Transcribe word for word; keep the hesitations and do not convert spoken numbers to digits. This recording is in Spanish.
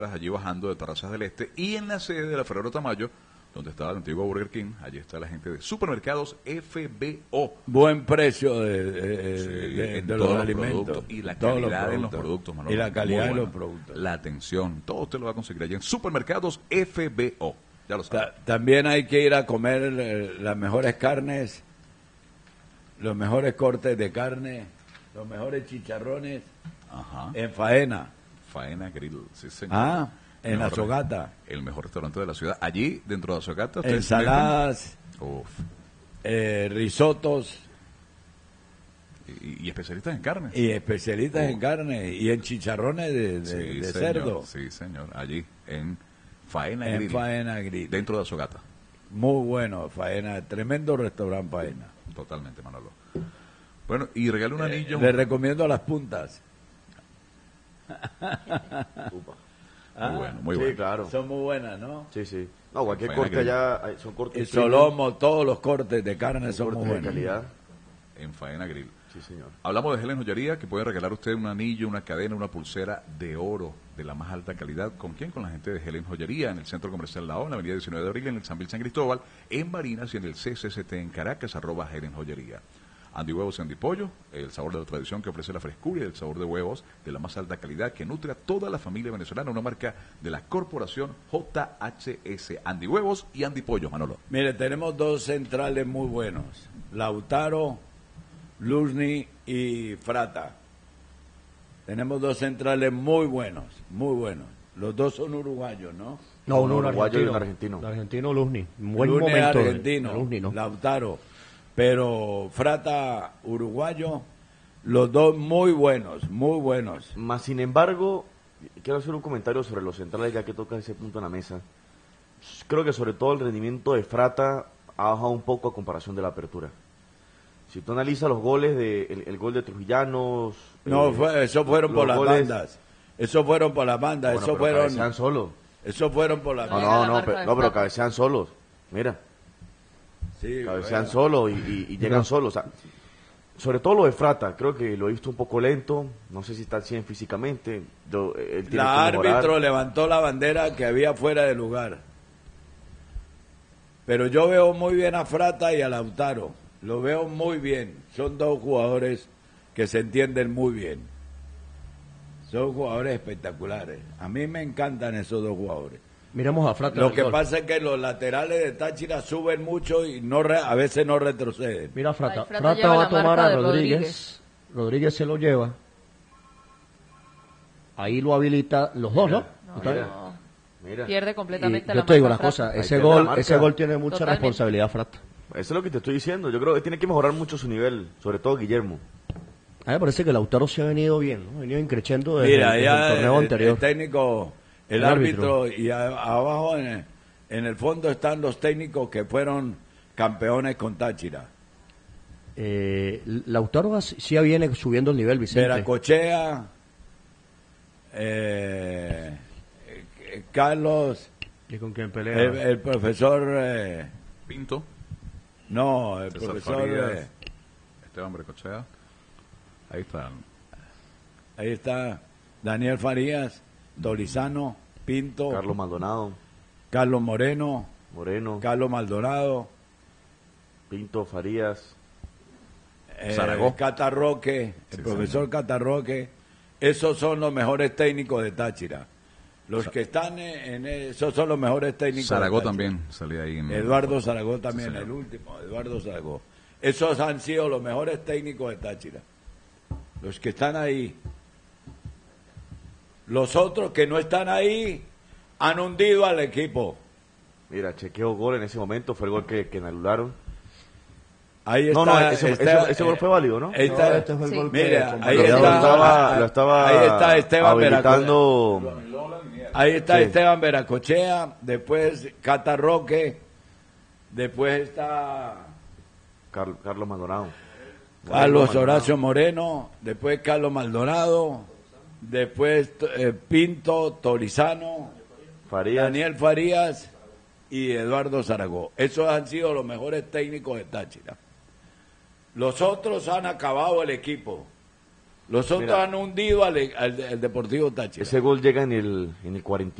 allí bajando de Terrazas del Este, y en la sede de la Ferrero Tamayo, donde estaba el antiguo Burger King, allí está la gente de Supermercados F B O. Buen precio de, de, Sí, de, de todos los los alimentos. productos, y la todos calidad en los productos, Manolo, y la calidad muy de los buena. productos. La atención, todo usted lo va a conseguir allí en Supermercados F B O. Ya lo sabe. Ta- también hay que ir a comer eh, las mejores carnes, los mejores cortes de carne, los mejores chicharrones Ajá. en Faena. Faena Grill, sí señor. Ah, en Mejor- Azogata. El mejor restaurante de la ciudad. Allí, dentro de Azogata, ustedes Ensaladas, meten- Uf. eh, risotos Y, y especialistas en carne. y especialistas Oh. en carne y en chicharrones de, de- Sí, de señor, cerdo Sí, señor. Allí, en Faena en Grill. Faena Grill. Dentro de Azogata. Muy bueno, Faena, tremendo restaurante Faena. Totalmente, Manolo. Bueno, y regale un anillo. Le recomiendo las puntas. Muy bueno, muy Sí, bueno. claro. Son muy buenas, ¿no? Sí, sí. No, cualquier Faena corte Grill. allá hay- son cortes El premium, solomo, todos los cortes de carne son cortes muy de buenos. calidad. En Faena Grill. Sí, señor. Hablamos de Helen Joyería, que puede regalar usted un anillo, una cadena, una pulsera de oro de la más alta calidad. ¿Con quién? Con la gente de Helen Joyería, en el Centro Comercial La O, en la avenida diecinueve de abril, en el San Vil San Cristóbal, en Barinas y en el C C C T en Caracas, arroba Helen Joyería. Andy Huevos y Andy Pollo, el sabor de la tradición que ofrece la frescura y el sabor de huevos de la más alta calidad que nutre a toda la familia venezolana, una marca de la corporación J H S. Andy Huevos y Andy Pollo, Manolo. Mire, tenemos dos centrales muy buenos. Lautaro, Luzny y Frata. Tenemos dos centrales muy buenos, muy buenos. Los dos son uruguayos, ¿no? No, uno Un un uruguayo y un argentino. argentino. Un argentino Luzny. Un buen Luzny momento. de- argentino, de Luzny, ¿no? Lautaro. Pero Frata uruguayo, los dos muy buenos, muy buenos. Más sin embargo, quiero hacer un comentario sobre los centrales, ya que toca ese punto en la mesa. Creo que sobre todo el rendimiento de Frata ha bajado un poco a comparación de la apertura. Si tú analizas los goles, de, el, el gol de Trujillanos... No, eh, fue, eso fueron por los las goles- bandas. Eso fueron por las bandas, Bueno, eso pero fueron, cabecean solos. eso fueron por las No, bandas. no, la no, marca pero, de no, pero Frata. cabecean solos. Mira, Sí, cabecean bueno. solos y, y- y llegan solos. O sea, sobre todo lo de Frata, creo que lo he visto un poco lento. No sé si está al cien físicamente. Lo- él tiene La que mejorar. árbitro levantó la bandera que había fuera de lugar. Pero yo veo muy bien a Frata y a Lautaro. Lo veo muy bien. Son dos jugadores que se entienden muy bien. Son jugadores espectaculares. A mí me encantan esos dos jugadores. Miremos a Frata. Lo del que gol. pasa es que los laterales de Táchira suben mucho y no re- a veces no retroceden. Mira, Frata. Ay, Frata Frata lleva va a la tomar marca a de Rodríguez. Rodríguez. Rodríguez se lo lleva. Ahí lo habilita los dos, ¿no? No, ¿Está bien? no. Mira, Pierde Y completamente yo la te digo una marca cosa, Frata. Ahí ese tiene la gol, marca. ese gol tiene mucha Totalmente. responsabilidad, Frata. eso es lo que te estoy diciendo. Yo creo que tiene que mejorar mucho su nivel, sobre todo Guillermo. A mí me parece que Lautaro se ha venido bien, ¿no? Ha venido increciendo desde, Mira, desde ya el torneo el, anterior. el técnico, el, El árbitro, árbitro. y a- abajo en el, en el fondo están los técnicos que fueron campeones con Táchira. Eh, Lautaro ha- sí viene subiendo el nivel, Vicente. Veracochea, eh, eh, Carlos, ¿Y con quién pelea? el, el profesor, eh, Pinto, no, el César profesor, Farías, eh, Esteban Brecochea. Ahí están. ahí está Daniel Farías, Dolizano, Pinto, Carlos Maldonado, Carlos Moreno, Moreno, Carlos Maldonado, Pinto, Farías. eh, Zaragoza. Catarroque, el Sí, profesor Catarroque. Esos son los mejores técnicos de Táchira. Los que están en, en esos son los mejores técnicos. de Zaragoza Táchira. también salía ahí. En Eduardo Zaragoza también, Sí, señor. el último, Eduardo Zaragoza. Esos han sido los mejores técnicos de Táchira. Los que están ahí. Los otros que no están ahí han hundido al equipo. Mira, chequeo gol en ese momento, fue el gol que, que anularon. Ahí está. No, no, ese- está- ese- ese gol fue válido, ¿no? Ahí está, No, este fue el Sí. gol mira, que- ahí Lo está, estaba, lo estaba ahí está Esteban habilitando. Ahí está Sí. Esteban Veracochea, después Catarroque, después está Car- Carlos Maldonado. Carlos Maldonado. Horacio Moreno, después Carlos Maldonado, después eh, Pinto, Torizano, Farías. Daniel Farías y Eduardo Zaragoza. Esos han sido los mejores técnicos de Táchira. Los otros han acabado el equipo. Los otros Mira. han hundido al, al- al Deportivo Táchira. Ese gol llega en el, en el cuarenta